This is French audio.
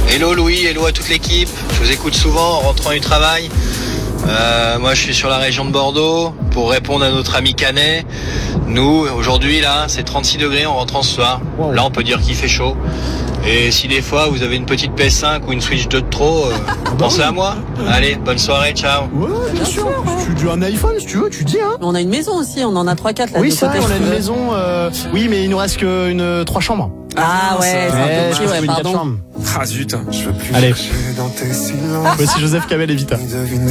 Hello Louis, hello à toute l'équipe. Je vous écoute souvent en rentrant du travail. Moi je suis sur la région de Bordeaux pour répondre à notre ami Canet. Nous, aujourd'hui là, c'est 36 degrés en rentrant ce soir. Wow. Là on peut dire qu'il fait chaud. Et si des fois vous avez une petite PS5 ou une Switch 2 de trop, pensez à moi. Allez, bonne soirée, ciao. Ouais, bien sûr. Tu as un iPhone si tu veux, tu dis hein. On a une maison aussi, on en a 3-4 là. Oui, c'est vrai, on a une maison. Oui, mais il nous reste qu'une 3 chambres. Ah ouais, c'est un petit, ouais, pardon. Ah zut. Je veux plus allez. dans tes silences. Voici Joseph Kamel et Vita.